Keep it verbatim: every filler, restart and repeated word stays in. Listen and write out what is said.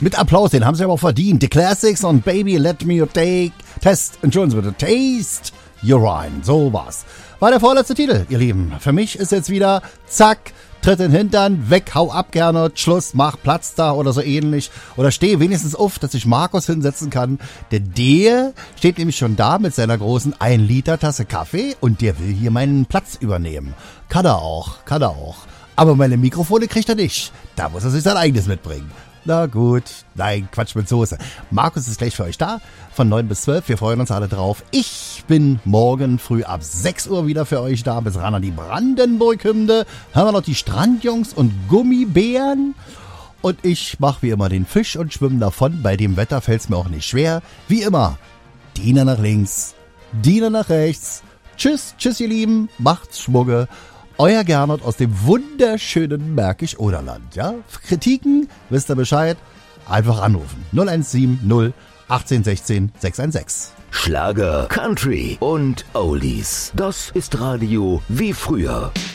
Mit Applaus, den haben sie aber auch verdient. The Classics und Baby Let Me Take Test, Entschuldigen Sie bitte, Taste Your Wine. So war's. War der vorletzte Titel, ihr Lieben. Für mich ist jetzt wieder zack, tritt in den Hintern, weg, hau ab gerne, Schluss, mach Platz da oder so ähnlich. Oder steh wenigstens auf, dass ich Markus hinsetzen kann. Denn der steht nämlich schon da mit seiner großen ein Liter Tasse Kaffee und der will hier meinen Platz übernehmen. Kann er auch, kann er auch. Aber meine Mikrofone kriegt er nicht. Da muss er sich sein eigenes mitbringen. Na gut, nein, Quatsch mit Soße. Markus ist gleich für euch da, von neun bis zwölf. Wir freuen uns alle drauf. Ich bin morgen früh ab sechs Uhr wieder für euch da. Bis ran an die Brandenburg-Hymne. Haben wir noch die Strandjungs und Gummibären. Und ich mache wie immer den Fisch und schwimme davon. Bei dem Wetter fällt es mir auch nicht schwer. Wie immer, Diener nach links, Diener nach rechts. Tschüss, tschüss ihr Lieben, macht's Schmugge. Euer Gernot aus dem wunderschönen Märkisch-Oderland. Ja? Kritiken, wisst ihr Bescheid? Einfach anrufen. null eins sieben null achtzehn sechzehn sechs eins sechs. Schlager, Country und Oldies. Das ist Radio wie früher.